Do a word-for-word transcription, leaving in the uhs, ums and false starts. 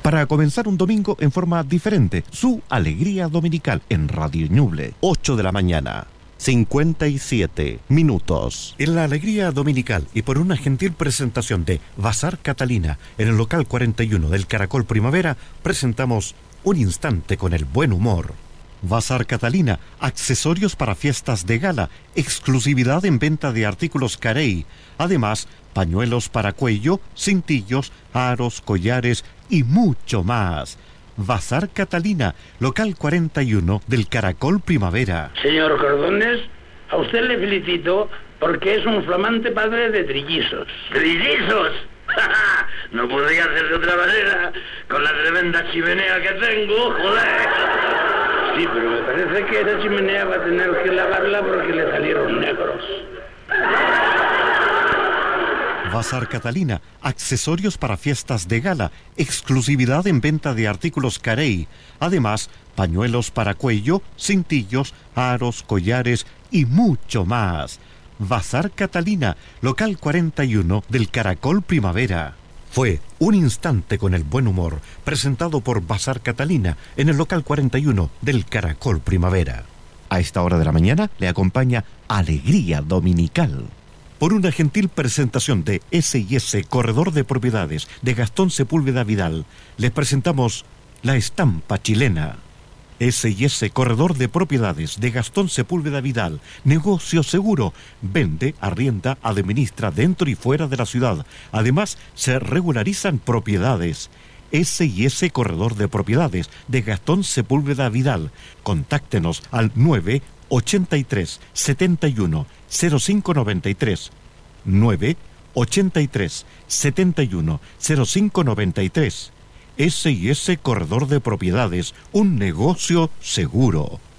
para comenzar un domingo en forma diferente. Su alegría dominical en Radio Ñuble, ocho de la mañana. cincuenta y siete minutos. En la alegría dominical y por una gentil presentación de Bazar Catalina en el local cuarenta y uno del Caracol Primavera, presentamos Un Instante con el Buen Humor. Bazar Catalina, accesorios para fiestas de gala, exclusividad en venta de artículos Carey, además pañuelos para cuello, cintillos, aros, collares y mucho más. Bazar Catalina, local cuarenta y uno del Caracol Primavera. Señor Cordones, a usted le felicito porque es un flamante padre de trillizos. ¿Trillizos? No podría ser de otra manera, con la tremenda chimenea que tengo, joder. Sí, pero me parece que esa chimenea va a tener que lavarla porque le salieron negros. Bazar Catalina, accesorios para fiestas de gala, exclusividad en venta de artículos Carey, además pañuelos para cuello, cintillos, aros, collares y mucho más. Bazar Catalina, local cuarenta y uno del Caracol Primavera. Fue Un Instante con el Buen Humor, presentado por Bazar Catalina en el local cuarenta y uno del Caracol Primavera. A esta hora de la mañana le acompaña Alegría Dominical. Por una gentil presentación de ese y ese Corredor de Propiedades de Gastón Sepúlveda Vidal, les presentamos La Estampa Chilena. ese y ese Corredor de Propiedades de Gastón Sepúlveda Vidal, negocio seguro, vende, arrienda, administra dentro y fuera de la ciudad. Además, se regularizan propiedades. ese y ese Corredor de Propiedades de Gastón Sepúlveda Vidal. Contáctenos al nueve ochenta y tres, setenta y uno, cero cinco noventa y tres. nueve ochenta y tres, setenta y uno, cero cinco noventa y tres. ese y ese Corredor de Propiedades, un negocio seguro.